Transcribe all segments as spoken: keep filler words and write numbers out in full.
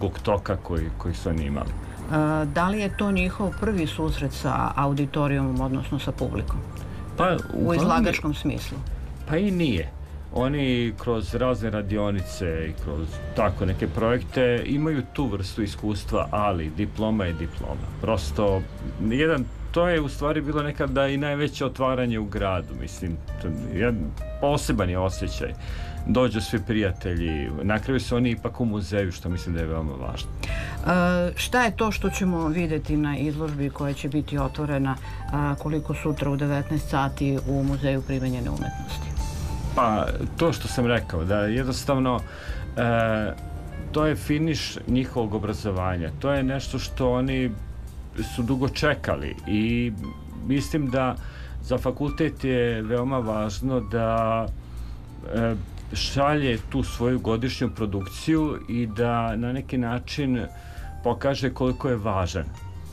dugog toka koji, koji su oni imali. E, da li je to njihov prvi susret sa auditorijumom, odnosno sa publikom? Pa, u, u izlagačkom smislu? Pa i nije. Oni kroz razne radionice i kroz tako neke projekte imaju tu vrstu iskustva, ali diploma je diploma. Prosto, jedan, to je u stvari bilo nekada i najveće otvaranje u gradu, mislim, jedan poseban je osjećaj. Dođu svi prijatelji, na kraju su oni ipak u muzeju, što mislim da je veoma važno. E, šta je to što ćemo vidjeti na izložbi koja će biti otvorena a, koliko sutra u devetnaest sati u Muzeju primenjene umetnosti? Pa, to što sam rekao, da jednostavno e, to je finiš njihovog obrazovanja. To je nešto što oni su dugo čekali i mislim da za fakultet je veoma važno da e, šalje tu svoju godišnju produkciju i da na neki način pokaže koliko je važan.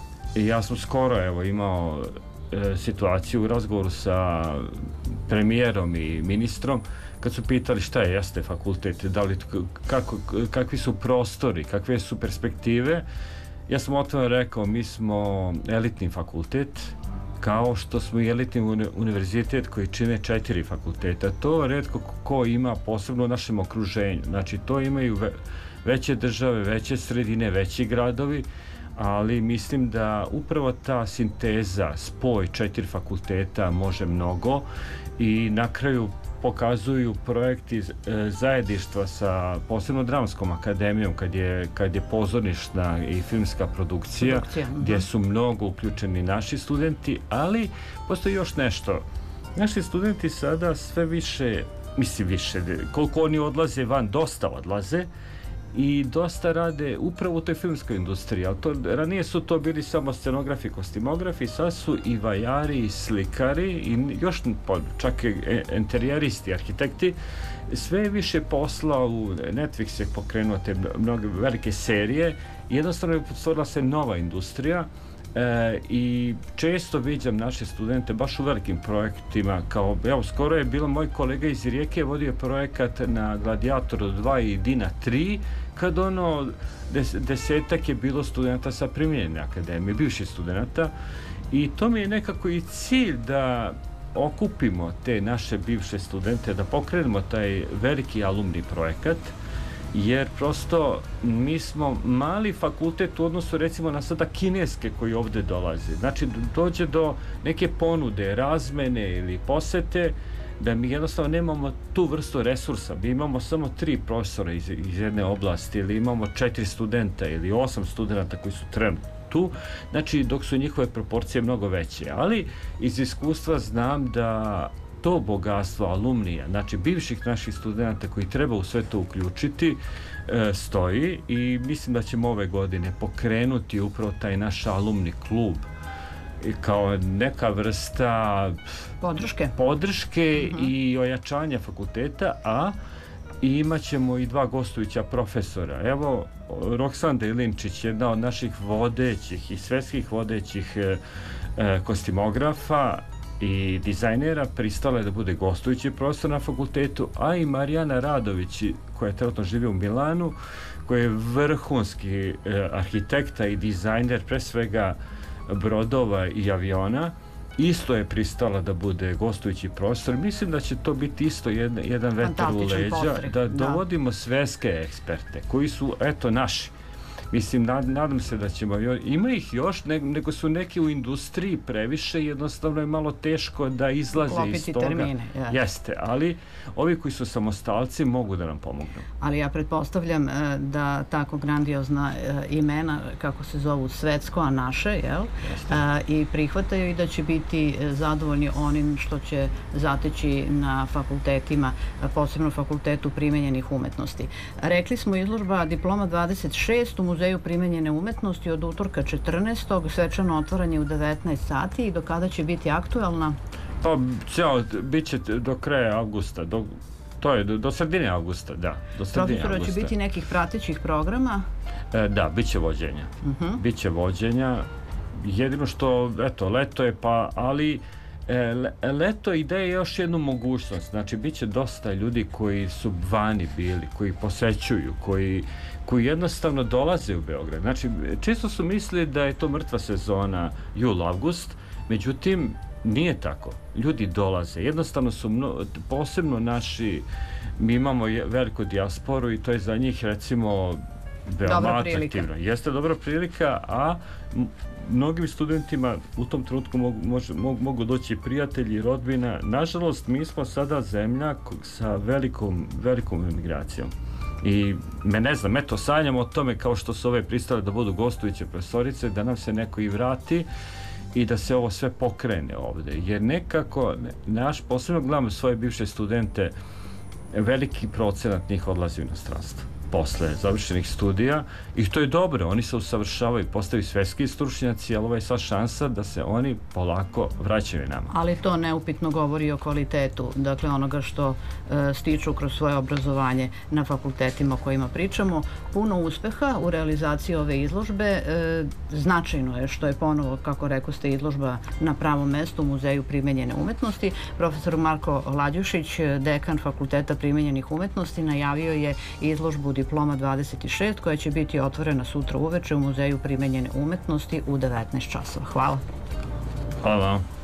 I ja sam skoro evo imao e, situaciju u razgovoru sa premijerom i ministrom kad su pitali šta je jeste fakultet, da li, kako, kakvi su prostori, kakve su perspektive. Ja sam otvoreno rekao, mi smo elitni fakultet, kao što smo i elitni univerzitet koji čine četiri fakulteta. To retko ko ima, posebno u našem okruženju. Znači, to imaju ve, veće države, veće sredine, veći gradovi, ali mislim da upravo ta sinteza, spoj četiri fakulteta može mnogo i na kraju pokazuju projekti e, zajedništva sa posebno Dramskom akademijom kad je, kad je pozornična i filmska produkcija, produkcija gdje su mnogo uključeni naši studenti, ali postoji još nešto. Naši studenti sada sve više, mislim više, koliko oni odlaze van, dosta odlaze i dosta rade upravo u toj filmskoj industriji, ali to, ranije su to bili samo scenografi, kostimografi, sad su i vajari, i slikari, i još čak i enterijeristi, arhitekti. Sve više posla u Netflix je pokrenuo te mnoge velike serije i jednostavno je stvorila se nova industrija. E, i često viđam naše studente baš u velikim projektima, kao evo skoro je bilo moj kolega iz Rijeke vodio projekat na Gladiatoru dva i Dina tri, kad ono des, desetak je bilo studenta sa primenjene akademije, bivših studenta, i to mi je nekako i cilj da okupimo te naše bivše studente, da pokrenemo taj veliki alumni projekat, jer prosto mi smo mali fakultet u odnosu recimo na sada kineske koji ovde dolaze. Znači dođe do neke ponude, razmene ili posete, da mi jednostavno nemamo tu vrstu resursa. Mi imamo samo tri profesora iz, iz jedne oblasti ili imamo četiri studenta ili osam studenta koji su trenutno tu, znači dok su njihove proporcije mnogo veće. Ali iz iskustva znam da to bogatstvo alumnija, znači bivših naših studenta koji treba u sve to uključiti, e, stoji i mislim da ćemo ove godine pokrenuti upravo taj naš alumni klub i kao neka vrsta podrške, podrške uh-huh. i ojačanja fakulteta, a i imat ćemo i dva gostujuća profesora. Evo, Roksanda Ilinčić, jedna od naših vodećih i svetskih vodećih e, e, kostimografa i dizajnera, pristala je da bude gostujući profesor na fakultetu, a i Marijana Radović, koja trenutno živi u Milanu, koja je vrhunski e, arhitekta i dizajner, pre svega brodova i aviona, isto je pristala da bude gostujući profesor. Mislim da će to biti isto jedan, jedan vetar u leđa, da dovodimo da. Svetske eksperte, koji su, eto, naši. Mislim, nad, nadam se da ćemo, ima ih još, ne, nego su neki u industriji previše, jednostavno je malo teško da izlaze Klopiti iz toga. Termine, ja. Jeste, ali ovi koji su samostalci mogu da nam pomognu. Ali ja pretpostavljam da tako grandiozna imena, kako se zovu svetsko, a naše, jel? I prihvataju i da će biti zadovoljni onim što će zateći na fakultetima, posebno fakultetu primenjenih umetnosti. Rekli smo izložba Diploma dvadeset šest u Muzeju primenjene umetnosti od utorka četrnaestog svečano otvaranje u devetnaest sati i do kada će biti aktualna? Pa, cijelo, bit će do kraja avgusta, do, to je do, do sredine avgusta, da. Do sredine Profesora, avgusta. Će biti nekih pratećih programa? E, da, bit će vođenja. Uh-huh. Bit će vođenja. Jedino što, eto, leto je, pa, ali Leto ide još jednu mogućnost, znači bit će dosta ljudi koji su vani bili, koji posećuju, koji, koji jednostavno dolaze u Beograd. Znači, čisto su mislili da je to mrtva sezona jul-avgust, međutim, nije tako. Ljudi dolaze. Jednostavno su, mno, posebno naši, mi imamo veliku dijasporu i to je za njih, recimo, veoma atraktivno. Jeste dobra prilika, a mnogim studentima u tom trenutku mogu, može, mogu, mogu doći prijatelji i rodbina. Nažalost, mi smo sada zemlja sa velikom, velikom emigracijom. I me ne znam, eto, sanjamo o tome kao što su ove pristale da budu gostujuće profesorice, da nam se neko i vrati i da se ovo sve pokrene ovde. Jer nekako, naš, posebno gledamo svoje bivše studente, veliki procenat njih odlazi u inostranstvo posle završenih studija i to je dobro, oni se usavršavaju, postaju svetski stručnjaci, ali ovo je sad šansa da se oni polako vraćaju nama. Ali to neupitno govori o kvalitetu, dakle onoga što e, stiču kroz svoje obrazovanje na fakultetima o kojima pričamo. Puno uspeha u realizaciji ove izložbe. E, značajno je što je ponovo, kako rekao ste, izložba na pravom mestu u Muzeju primenjene umetnosti. Profesor Marko Lađušić, dekan Fakulteta primenjenih umetnosti, najavio je izložbu Diploma dvadeset šest koja će biti otvorena sutra uveče u Muzeju primenjene umetnosti u devetnaest časova. Hvala. Hvala vam.